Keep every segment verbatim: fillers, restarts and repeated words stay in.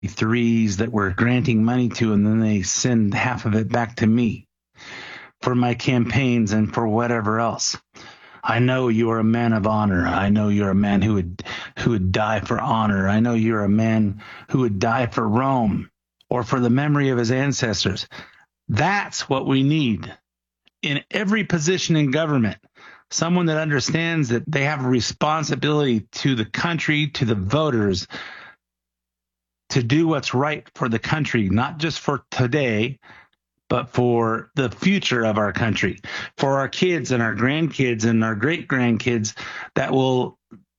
threes that we're granting money to, and then they send half of it back to me for my campaigns and for whatever else. I know you are a man of honor. I know you're a man who would who would die for honor. I know you're a man who would die for Rome or for the memory of his ancestors. That's what we need in every position in government. Someone that understands that they have a responsibility to the country, to the voters, to do what's right for the country, not just for today, but for the future of our country, for our kids and our grandkids and our great-grandkids that will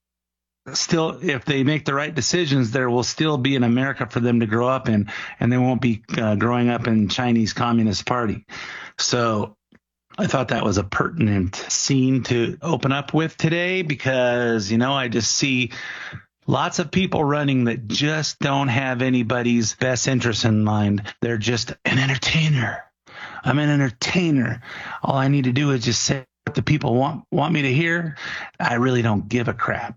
still, if they make the right decisions, there will still be an America for them to grow up in, and they won't be uh, growing up in Chinese Communist Party. So I thought that was a pertinent scene to open up with today because, you know, I just see lots of people running that just don't have anybody's best interest in mind. They're just an entertainer. I'm an entertainer. All I need to do is just say what the people want want me to hear. I really don't give a crap.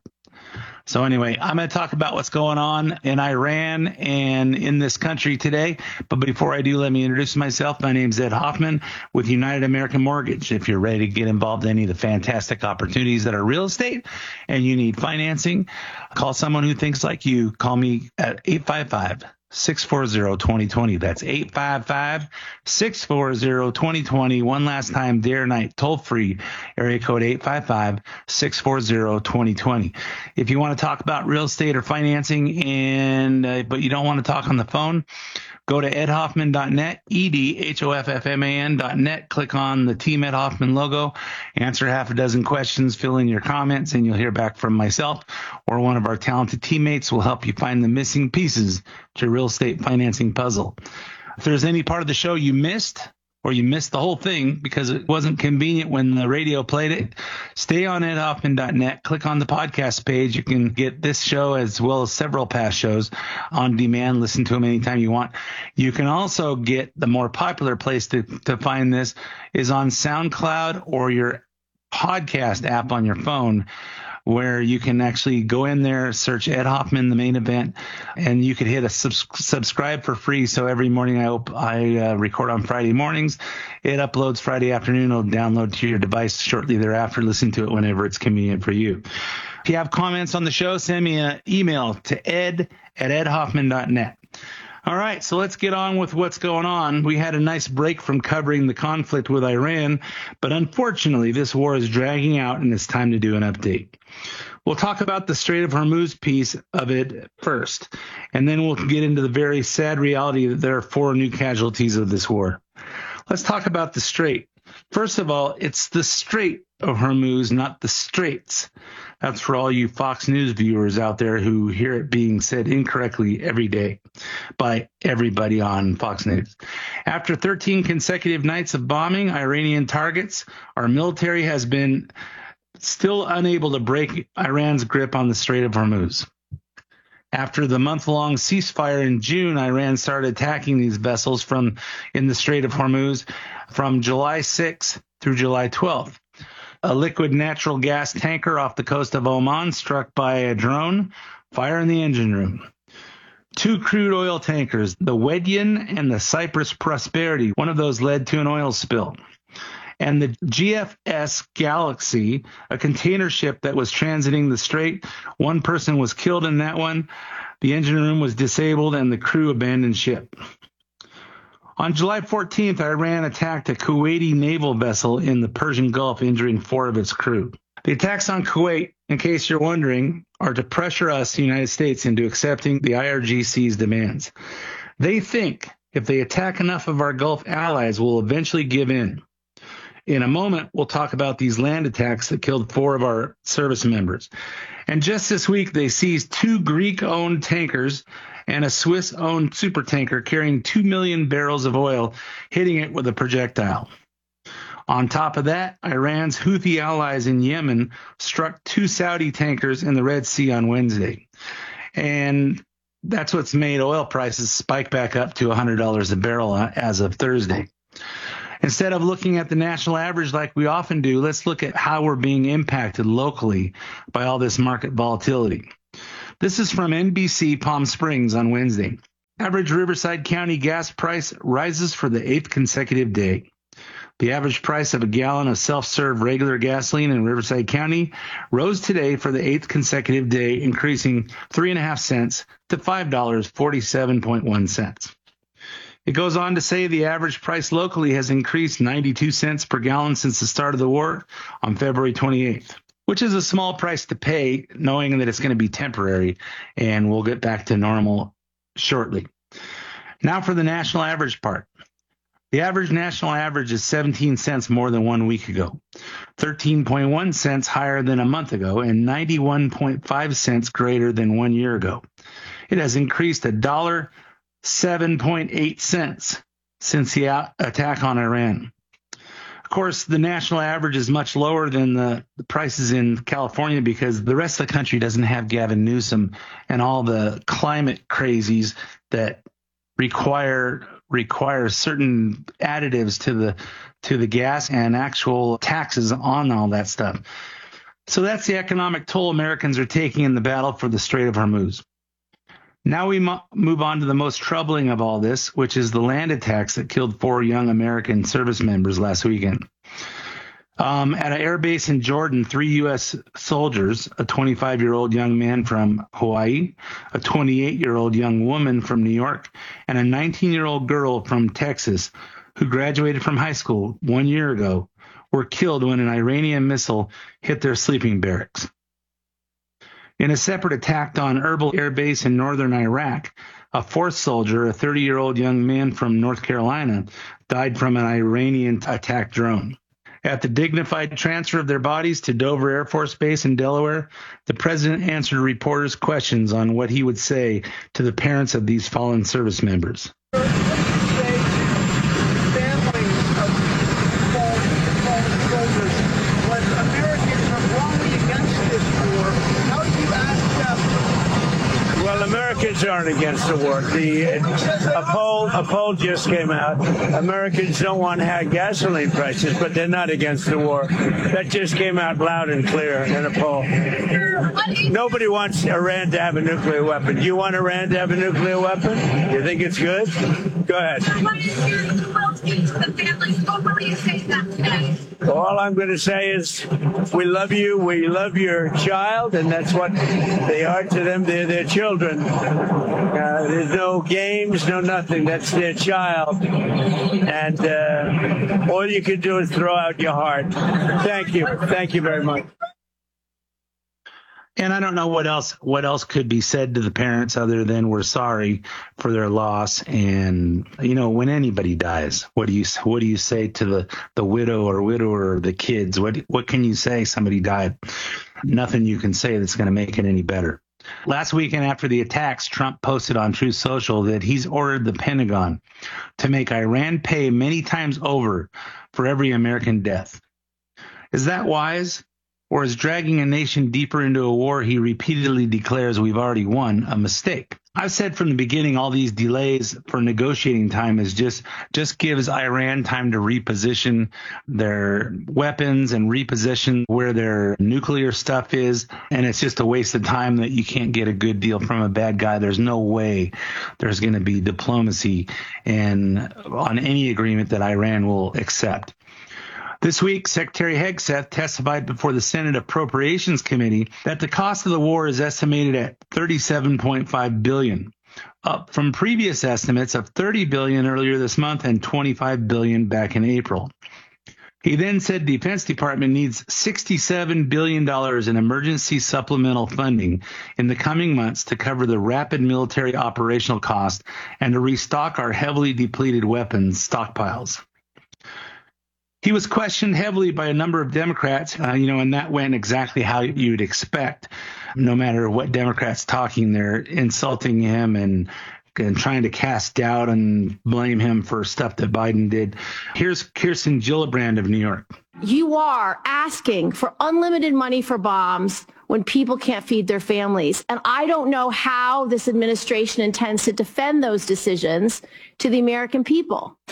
So anyway, I'm going to talk about what's going on in Iran and in this country today. But before I do, let me introduce myself. My name is Ed Hoffman with United American Mortgage. If you're ready to get involved in any of the fantastic opportunities that are real estate and you need financing, call someone who thinks like you. Call me at eight five five, six four zero, two zero two zero. That's eight five five, six four zero, two zero two zero. One last time, day or night, toll free, area code eight five five, six four zero, two zero two zero. If you want to talk about real estate or financing, and uh, but you don't want to talk on the phone, go to ed hoffman dot net, E D H O F F M A N dot net. Click on the Team Ed Hoffman logo, answer half a dozen questions, fill in your comments, and you'll hear back from myself or one of our talented teammates will help you find the missing pieces to your real estate financing puzzle. If there's any part of the show you missed, or you missed the whole thing because it wasn't convenient when the radio played it, stay on ed hoffman dot net. Click on the podcast page. You can get this show as well as several past shows on demand. Listen to them anytime you want. You can also get the more popular place to, to find this is on SoundCloud or your podcast app on your phone, where you can actually go in there, search Ed Hoffman, the main event, and you could hit a subs- subscribe for free. So every morning I op- I uh, record on Friday mornings. It uploads Friday afternoon. It'll download to your device shortly thereafter. Listen to it whenever it's convenient for you. If you have comments on the show, send me an email to ed at ed hoffman dot net. All right, so let's get on with what's going on. We had a nice break from covering the conflict with Iran, but unfortunately, this war is dragging out, and it's time to do an update. We'll talk about the Strait of Hormuz piece of it first, and then we'll get into the very sad reality that there are four new casualties of this war. Let's talk about the Strait. First of all, it's the Strait of Hormuz, not the Straits. That's for all you Fox News viewers out there who hear it being said incorrectly every day by everybody on Fox News. After thirteen consecutive nights of bombing Iranian targets, our military has been still unable to break Iran's grip on the Strait of Hormuz. After the month-long ceasefire in June, Iran started attacking these vessels from in the Strait of Hormuz from July sixth through July twelfth. A liquid natural gas tanker off the coast of Oman struck by a drone, fire in the engine room. Two crude oil tankers, the Wedyan and the Cyprus Prosperity, one of those led to an oil spill. And the G F S Galaxy, a container ship that was transiting the strait, one person was killed in that one. The engine room was disabled and the crew abandoned ship. On July fourteenth, Iran attacked a Kuwaiti naval vessel in the Persian Gulf, injuring four of its crew. The attacks on Kuwait, in case you're wondering, are to pressure us, the United States, into accepting the I R G C's demands. They think if they attack enough of our Gulf allies, we'll eventually give in. In a moment, we'll talk about these land attacks that killed four of our service members. And just this week, they seized two Greek-owned tankers and a Swiss-owned supertanker carrying two million barrels of oil, hitting it with a projectile. On top of that, Iran's Houthi allies in Yemen struck two Saudi tankers in the Red Sea on Wednesday. And that's what's made oil prices spike back up to one hundred dollars a barrel as of Thursday. Instead of looking at the national average like we often do, let's look at how we're being impacted locally by all this market volatility. This is from N B C Palm Springs on Wednesday. Average Riverside County gas price rises for the eighth consecutive day. The average price of a gallon of self-serve regular gasoline in Riverside County rose today for the eighth consecutive day, increasing three and a half cents to five dollars and forty-seven cents. It goes on to say the average price locally has increased ninety-two cents per gallon since the start of the war on February twenty-eighth, which is a small price to pay, knowing that it's going to be temporary and we'll get back to normal shortly. Now for the national average part. The average national average is seventeen cents more than one week ago, thirteen point one cents higher than a month ago, and ninety-one point five cents greater than one year ago. It has increased a dollar seven point eight cents since the attack on Iran. Of course, the national average is much lower than the, the prices in California because the rest of the country doesn't have Gavin Newsom and all the climate crazies that require require certain additives to the to the gas and actual taxes on all that stuff. So that's the economic toll Americans are taking in the battle for the Strait of Hormuz. Now we mo- move on to the most troubling of all this, which is the land attacks that killed four young American service members last weekend. Um, at an air base in Jordan, three U S soldiers, a twenty-five-year-old young man from Hawaii, a twenty-eight-year-old young woman from New York, and a nineteen-year-old girl from Texas who graduated from high school one year ago, were killed when an Iranian missile hit their sleeping barracks. In a separate attack on Erbil Air Base in northern Iraq, a fourth soldier, a thirty-year-old young man from North Carolina, died from an Iranian attack drone. At the dignified transfer of their bodies to Dover Air Force Base in Delaware, the president answered reporters' questions on what he would say to the parents of these fallen service members. Americans aren't against the war. The, a poll, a poll just came out. Americans don't want high gasoline prices, but they're not against the war. That just came out loud and clear in a poll. Nobody wants Iran to have a nuclear weapon. Do you want Iran to have a nuclear weapon? You think it's good? Go ahead. All I'm going to say is we love you. We love your child, and that's what they are to them. They're their children. Uh, there's no games, no nothing. That's their child. And uh, all you can do is throw out your heart. Thank you. Thank you very much. And I don't know what else what else could be said to the parents other than we're sorry for their loss. And, you know, when anybody dies, what do you what do you say to the, the widow or widower or the kids? What what can you say? Somebody died. Nothing you can say that's going to make it any better. Last weekend after the attacks, Trump posted on Truth Social that he's ordered the Pentagon to make Iran pay many times over for every American death. Is that wise? Or is dragging a nation deeper into a war he repeatedly declares we've already won a mistake? I've said from the beginning all these delays for negotiating time is just just gives Iran time to reposition their weapons and reposition where their nuclear stuff is. And it's just a waste of time that you can't get a good deal from a bad guy. There's no way there's going to be diplomacy and on any agreement that Iran will accept. This week, Secretary Hegseth testified before the Senate Appropriations Committee that the cost of the war is estimated at thirty-seven point five billion dollars, up from previous estimates of thirty billion dollars earlier this month and twenty-five billion dollars back in April. He then said the Defense Department needs sixty-seven billion dollars in emergency supplemental funding in the coming months to cover the rapid military operational cost and to restock our heavily depleted weapons stockpiles. He was questioned heavily by a number of Democrats, uh, you know, and that went exactly how you'd expect. No matter what Democrats talking, they're insulting him and, and trying to cast doubt and blame him for stuff that Biden did. Here's Kirsten Gillibrand of New York. You are asking for unlimited money for bombs when people can't feed their families. And I don't know how this administration intends to defend those decisions to the American people.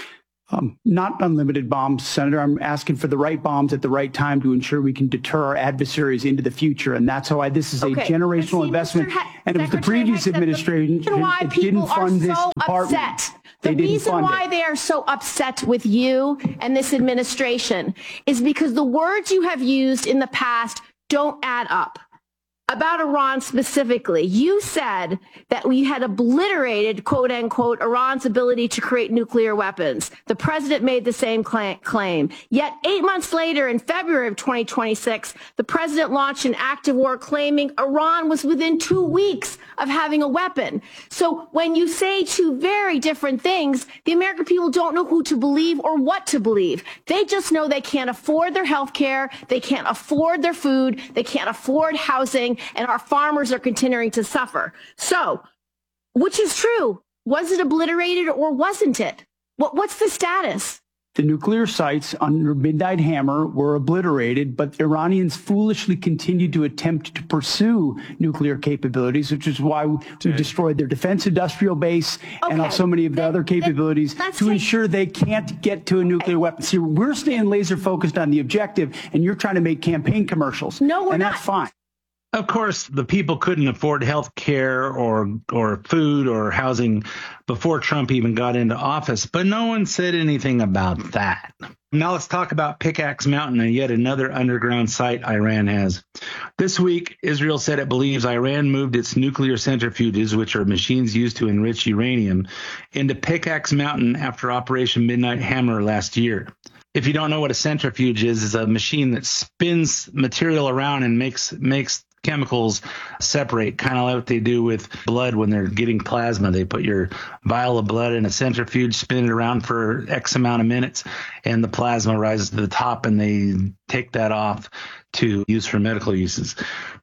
Um, not unlimited bombs, Senator. I'm asking for the right bombs at the right time to ensure we can deter our adversaries into the future. And that's why this is Okay. a generational See, investment. Mister Ha- And it was the Secretary previous Hicks, administration the reason why that people didn't fund are this so department. upset, They the didn't reason fund why it. they are so upset with you and this administration is because the words you have used in the past don't add up. About Iran specifically, you said that we had obliterated, quote unquote, Iran's ability to create nuclear weapons. The president made the same cla- claim. Yet eight months later, in February of twenty twenty-six, the president launched an act of war claiming Iran was within two weeks of having a weapon. So when you say two very different things, the American people don't know who to believe or what to believe. They just know they can't afford their health care, they can't afford their food, they can't afford housing, and our farmers are continuing to suffer. So, which is true? Was it obliterated or wasn't it? What, what's the status? The nuclear sites under Midnight Hammer were obliterated, but the Iranians foolishly continued to attempt to pursue nuclear capabilities, which is why we destroyed their defense industrial base and Okay. so many of the Then- other capabilities then let's to take- ensure they can't get to a nuclear weapon. See, we're staying laser focused on the objective, and you're trying to make campaign commercials. No, we're and not. that's fine. Of course, the people couldn't afford health care or or food or housing before Trump even got into office, but no one said anything about that. Now let's talk about Pickaxe Mountain and yet another underground site Iran has. This week, Israel said it believes Iran moved its nuclear centrifuges, which are machines used to enrich uranium, into Pickaxe Mountain after Operation Midnight Hammer last year. If you don't know what a centrifuge is, it's a machine that spins material around and makes makes chemicals separate, kind of like what they do with blood when they're getting plasma. They put your vial of blood in a centrifuge, spin it around for X amount of minutes, and the plasma rises to the top, and they take that off to use for medical uses.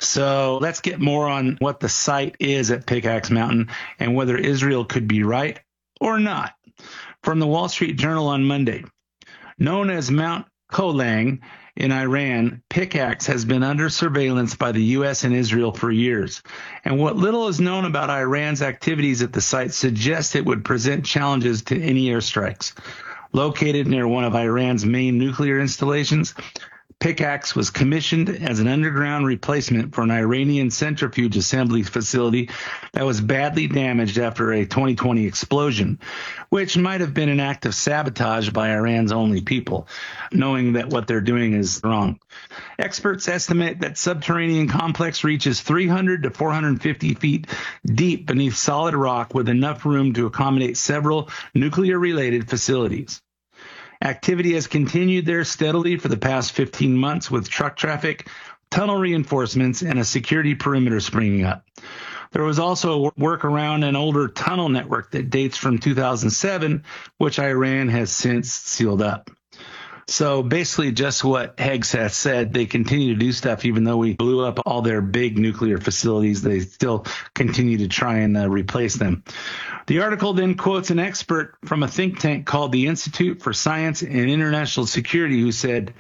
So let's get more on what the site is at Pickaxe Mountain and whether Israel could be right or not. From the Wall Street Journal on Monday, known as Mount Kolang in Iran, Pickaxe has been under surveillance by the U S and Israel for years. And what little is known about Iran's activities at the site suggests it would present challenges to any airstrikes. Located near one of Iran's main nuclear installations, Pickaxe was commissioned as an underground replacement for an Iranian centrifuge assembly facility that was badly damaged after a twenty twenty explosion, which might have been an act of sabotage by Iran's only people, knowing that what they're doing is wrong. Experts estimate that subterranean complex reaches three hundred to four hundred fifty feet deep beneath solid rock with enough room to accommodate several nuclear-related facilities. Activity has continued there steadily for the past fifteen months with truck traffic, tunnel reinforcements, and a security perimeter springing up. There was also a work around an older tunnel network that dates from two thousand seven, which Iran has since sealed up. So basically just what Hegseth said, they continue to do stuff even though we blew up all their big nuclear facilities. They still continue to try and uh, replace them. The article then quotes an expert from a think tank called the Institute for Science and International Security who said,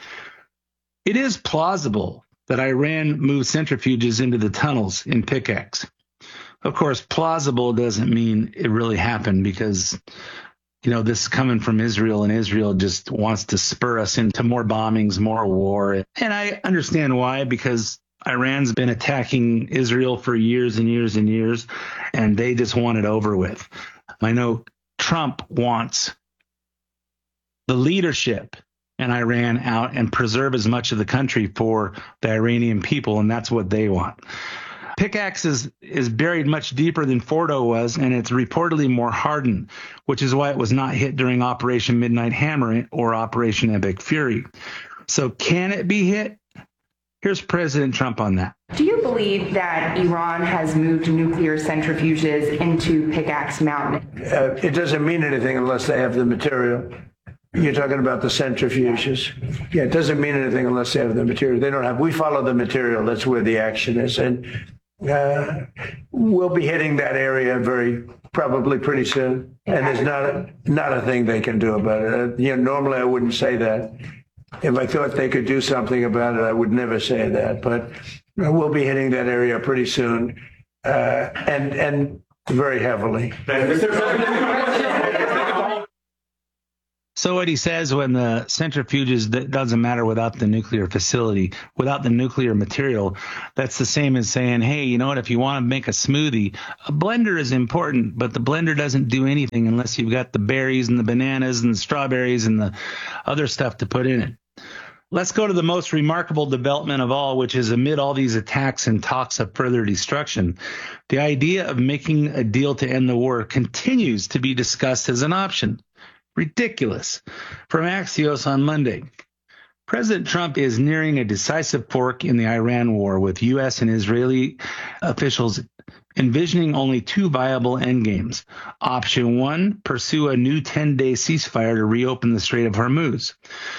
"It is plausible that Iran moved centrifuges into the tunnels in Pickaxe." Of course, plausible doesn't mean it really happened because, you know, this is coming from Israel, and Israel just wants to spur us into more bombings, more war. And I understand why, because Iran's been attacking Israel for years and years and years, and they just want it over with. I know Trump wants the leadership in Iran out and preserve as much of the country for the Iranian people, and that's what they want. Pickaxe is, is buried much deeper than Fordo was, and it's reportedly more hardened, which is why it was not hit during Operation Midnight Hammer or Operation Epic Fury. So can it be hit? Here's President Trump on that. Do you believe that Iran has moved nuclear centrifuges into Pickaxe Mountain? Uh, it doesn't mean anything unless they have the material. You're talking about the centrifuges. Yeah, it doesn't mean anything unless they have the material. They don't have. We follow the material. That's where the action is. And uh, we'll be hitting that area very probably pretty soon. And there's not a, not a thing they can do about it. Uh, you know, normally I wouldn't say that. If I thought they could do something about it, I would never say that. But we'll be hitting that area pretty soon, uh, and and very heavily. So what he says when the centrifuges, that doesn't matter without the nuclear facility, without the nuclear material, that's the same as saying, hey, you know what, if you want to make a smoothie, a blender is important, but the blender doesn't do anything unless you've got the berries and the bananas and the strawberries and the other stuff to put in it. Let's go to the most remarkable development of all, which is amid all these attacks and talks of further destruction, the idea of making a deal to end the war continues to be discussed as an option. Ridiculous. From Axios on Monday. President Trump is nearing a decisive fork in the Iran war, with U S and Israeli officials envisioning only two viable endgames. Option one, pursue a new ten-day ceasefire to reopen the Strait of Hormuz.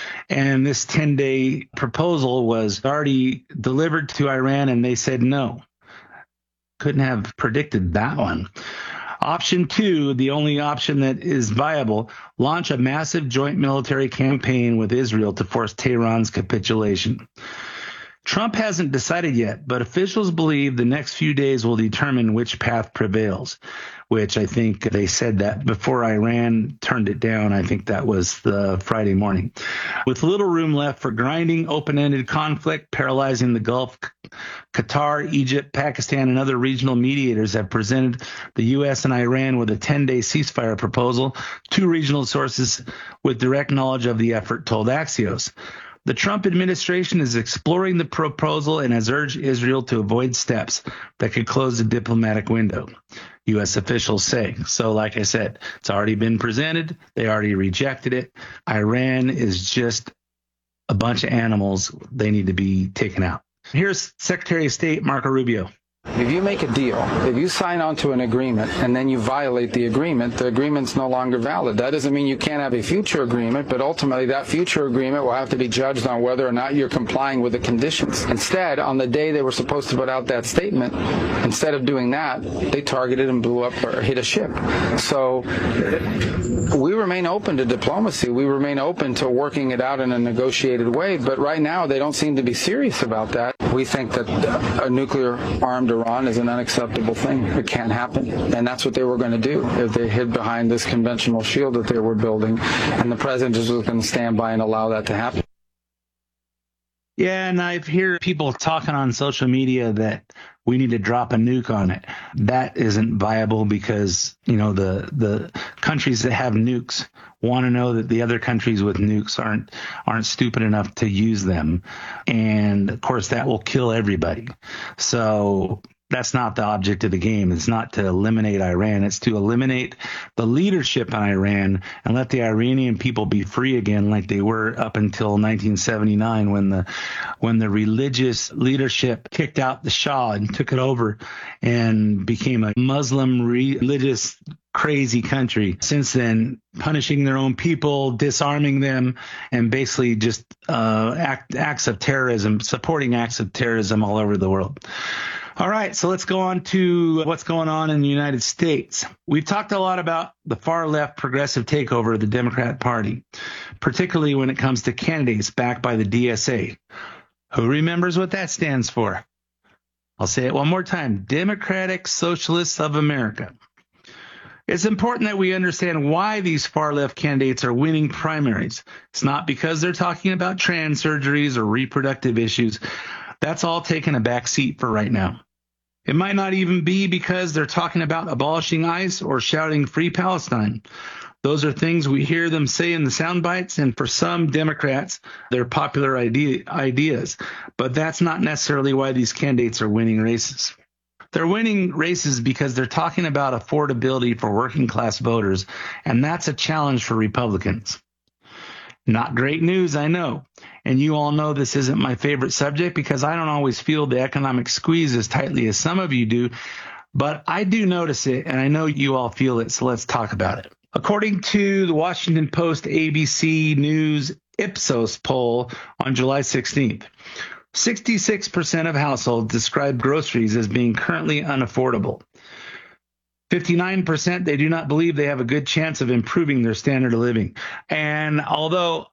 And this ten-day proposal was already delivered to Iran, and they said no. Couldn't have predicted that one. Option two, the only option that is viable, launch a massive joint military campaign with Israel to force Tehran's capitulation. Trump hasn't decided yet, but officials believe the next few days will determine which path prevails, which I think they said that before Iran turned it down. I think that was the Friday morning. With little room left for grinding, open-ended conflict paralyzing the Gulf, Qatar, Egypt, Pakistan, and other regional mediators have presented the U S and Iran with a ten-day ceasefire proposal. Two regional sources with direct knowledge of the effort told Axios. The Trump administration is exploring the proposal and has urged Israel to avoid steps that could close the diplomatic window, U S officials say. So like I said, it's already been presented. They already rejected it. Iran is just a bunch of animals. They need to be taken out. Here's Secretary of State Marco Rubio. If you make a deal, if you sign on to an agreement and then you violate the agreement, the agreement's no longer valid. That doesn't mean you can't have a future agreement, but ultimately that future agreement will have to be judged on whether or not you're complying with the conditions. Instead, on the day they were supposed to put out that statement, instead of doing that, they targeted and blew up or hit a ship. So we remain open to diplomacy. We remain open to working it out in a negotiated way, but right now they don't seem to be serious about that. We think that a nuclear-armed Iran is an unacceptable thing. It can't happen. And that's what they were going to do if they hid behind this conventional shield that they were building. And the president just was going to stand by and allow that to happen. Yeah, and I hear people talking on social media that we need to drop a nuke on it. That isn't viable because, you know, the the countries that have nukes want to know that the other countries with nukes aren't aren't stupid enough to use them. And, of course, that will kill everybody. So that's not the object of the game. It's not to eliminate Iran. It's to eliminate the leadership in Iran and let the Iranian people be free again like they were up until nineteen seventy-nine when the when the religious leadership kicked out the Shah and took it over and became a Muslim religious crazy country. Since then, punishing their own people, disarming them, and basically just uh, act, acts of terrorism, supporting acts of terrorism all over the world. All right, so let's go on to what's going on in the United States. We've talked a lot about the far-left progressive takeover of the Democrat Party, particularly when it comes to candidates backed by the D S A. Who remembers what that stands for? I'll say it one more time. Democratic Socialists of America. It's important that we understand why these far-left candidates are winning primaries. It's not because they're talking about trans surgeries or reproductive issues. That's all taking a back seat for right now. It might not even be because they're talking about abolishing ICE or shouting Free Palestine. Those are things we hear them say in the sound bites, and for some Democrats, they're popular idea, ideas. But that's not necessarily why these candidates are winning races. They're winning races because they're talking about affordability for working class voters, and that's a challenge for Republicans. Not great news, I know. And you all know this isn't my favorite subject because I don't always feel the economic squeeze as tightly as some of you do, but I do notice it, and I know you all feel it, so let's talk about it. According to the Washington Post A B C News Ipsos poll on July sixteenth, sixty-six percent of households describe groceries as being currently unaffordable. fifty-nine percent, they do not believe they have a good chance of improving their standard of living. And although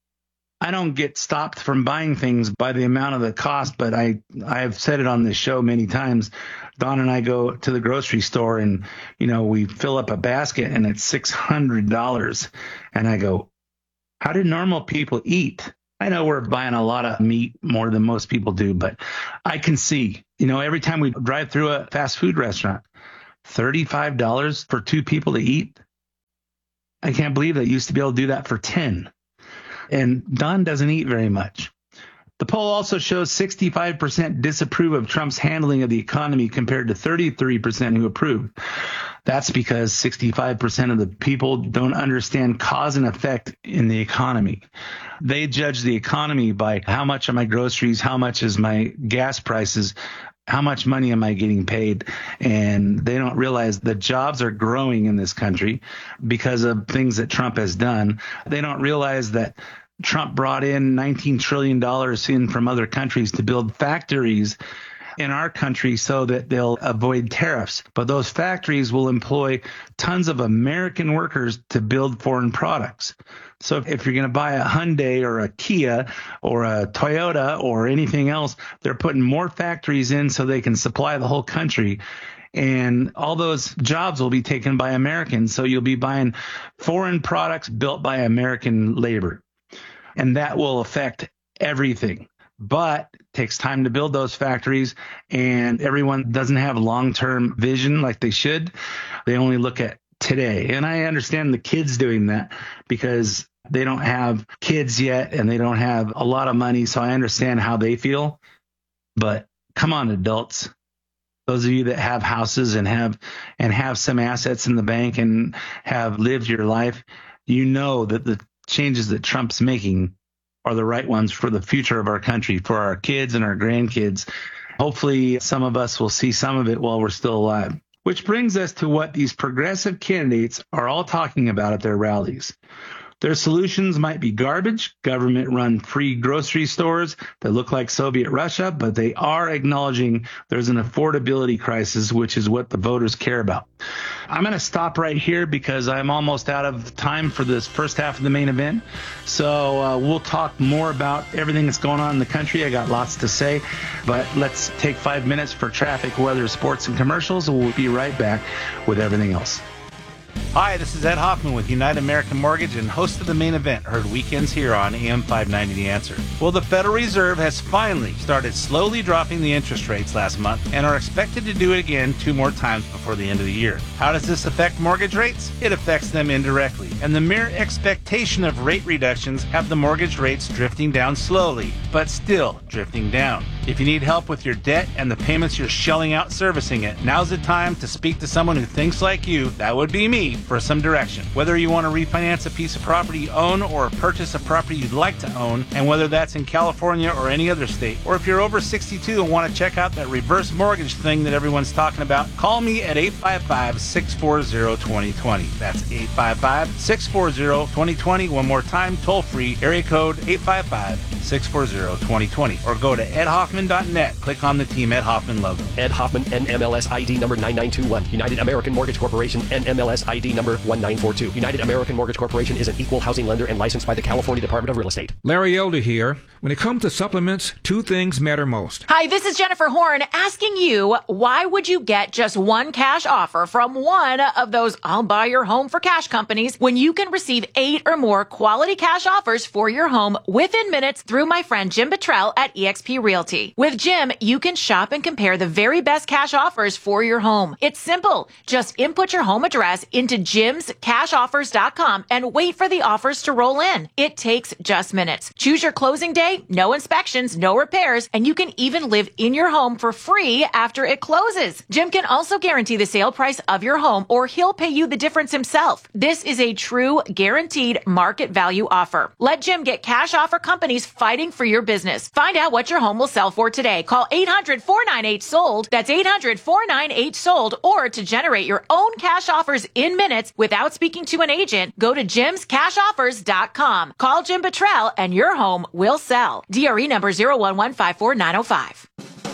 I don't get stopped from buying things by the amount of the cost, but I, I have said it on this show many times. Dawn and I go to the grocery store and, you know, we fill up a basket and it's six hundred dollars. And I go, How do normal people eat? I know we're buying a lot of meat more than most people do, but I can see, you know, every time we drive through a fast food restaurant, thirty-five dollars for two people to eat. I can't believe they used to be able to do that for ten. And Don doesn't eat very much. The poll also shows sixty-five percent disapprove of Trump's handling of the economy compared to thirty-three percent who approve. That's because sixty-five percent of the people don't understand cause and effect in the economy. They judge the economy by how much are my groceries, how much is my gas prices, how much money am I getting paid? And they don't realize the jobs are growing in this country because of things that Trump has done. They don't realize that Trump brought in nineteen trillion dollars in from other countries to build factories in our country so that they'll avoid tariffs. But those factories will employ tons of American workers to build foreign products. So if you're going to buy a Hyundai or a Kia or a Toyota or anything else, they're putting more factories in so they can supply the whole country. And all those jobs will be taken by Americans. So you'll be buying foreign products built by American labor. And that will affect everything. But it takes time to build those factories, and everyone doesn't have long-term vision like they should. They only look at today. And I understand the kids doing that because they don't have kids yet and they don't have a lot of money. So I understand how they feel. But come on, adults. Those of you that have houses and have and have some assets in the bank and have lived your life, you know that the changes that Trump's making are the right ones for the future of our country, for our kids and our grandkids. Hopefully, some of us will see some of it while we're still alive. Which brings us to what these progressive candidates are all talking about at their rallies. Their solutions might be garbage, government-run free grocery stores that look like Soviet Russia, but they are acknowledging there's an affordability crisis, which is what the voters care about. I'm going to stop right here because I'm almost out of time for this first half of the main event. So uh, we'll talk more about everything that's going on in the country. I got lots to say, but let's take five minutes for traffic, weather, sports, and commercials, and we'll be right back with everything else. Hi, this is Ed Hoffman with United American Mortgage and host of The Main Event, heard weekends here on A M five ninety The Answer. Well, the Federal Reserve has finally started slowly dropping the interest rates last month and are expected to do it again two more times before the end of the year. How does this affect mortgage rates? It affects them indirectly, and the mere expectation of rate reductions have the mortgage rates drifting down slowly, but still drifting down. If you need help with your debt and the payments you're shelling out servicing it, now's the time to speak to someone who thinks like you, that would be me, for some direction. Whether you want to refinance a piece of property you own or purchase a property you'd like to own, and whether that's in California or any other state, or if you're over sixty-two and want to check out that reverse mortgage thing that everyone's talking about, call me at eight five five, six four zero, two zero two zero. That's eight five five, six four zero, two zero two zero. One more time, toll free, area code eight five five, six four zero, two zero two zero. Or go to ed hoffman dot net. Click on the Team Ed Hoffman logo. Ed Hoffman, N M L S I D number nine nine two one. United American Mortgage Corporation, N M L S I D number one nine four two. United American Mortgage Corporation is an equal housing lender and licensed by the California Department of Real Estate. Larry Elder here. When it comes to supplements, two things matter most. Hi, this is Jennifer Horn asking you, why would you get just one cash offer from one of those I'll buy your home for cash companies when you can receive eight or more quality cash offers for your home within minutes through my friend Jim Buttrell at eXp Realty. With Jim, you can shop and compare the very best cash offers for your home. It's simple. Just input your home address into jims cash offers dot com and wait for the offers to roll in. It takes just minutes. Choose your closing day, no inspections, no repairs, and you can even live in your home for free after it closes. Jim can also guarantee the sale price of your home, or he'll pay you the difference himself. This is a true guaranteed market value offer. Let Jim get cash offer companies fighting for your business. Find out what your home will sell for today. Call eight hundred, four nine eight, sold. That's eight hundred, four nine eight, sold. Or to generate your own cash offers in minutes without speaking to an agent, go to jims cash offers dot com. Call Jim Buttrell and your home will sell. D R E number zero one one five four nine zero five.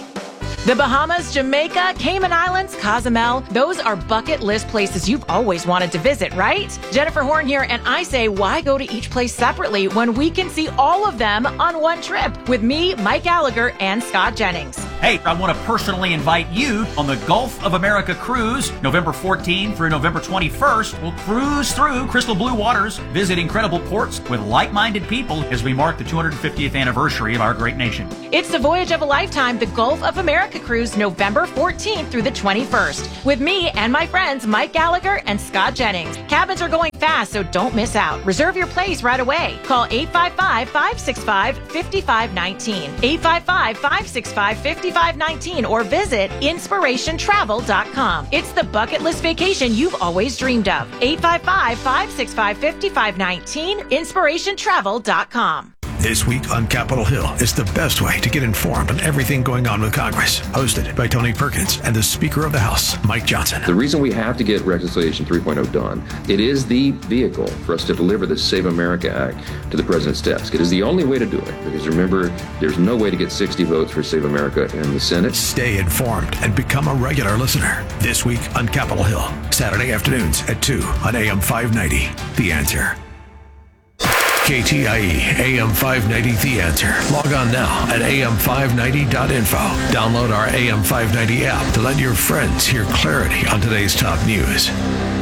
The Bahamas, Jamaica, Cayman Islands, Cozumel, those are bucket list places you've always wanted to visit, right? Jennifer Horn here, and I say, why go to each place separately when we can see all of them on one trip with me, Mike Gallagher, and Scott Jennings? Hey, I want to personally invite you on the Gulf of America cruise, November fourteenth through November twenty-first. We'll cruise through crystal blue waters, visit incredible ports with like-minded people as we mark the two hundred fiftieth anniversary of our great nation. It's the voyage of a lifetime, the Gulf of America cruise, November fourteenth through the twenty-first. With me and my friends Mike Gallagher and Scott Jennings. Cabins are going fast, so don't miss out. Reserve your place right away. Call eight five five, five six five, five five one nine, eight five five, five six five, five five one nine, or visit inspiration travel dot com. It's the bucket list vacation you've always dreamed of. eight five five, five six five, five five one nine, inspiration travel dot com. This week on Capitol Hill is the best way to get informed on everything going on with Congress. Hosted by Tony Perkins and the Speaker of the House, Mike Johnson. The reason we have to get Reconciliation three point oh done, it is the vehicle for us to deliver the Save America Act to the President's desk. It is the only way to do it, because remember, there's no way to get sixty votes for Save America in the Senate. Stay informed and become a regular listener. This week on Capitol Hill, Saturday afternoons at two on A M five ninety. The Answer. K T I E, A M five ninety, The Answer. Log on now at A M five ninety dot info. Download our A M five ninety app to let your friends hear clarity on today's top news.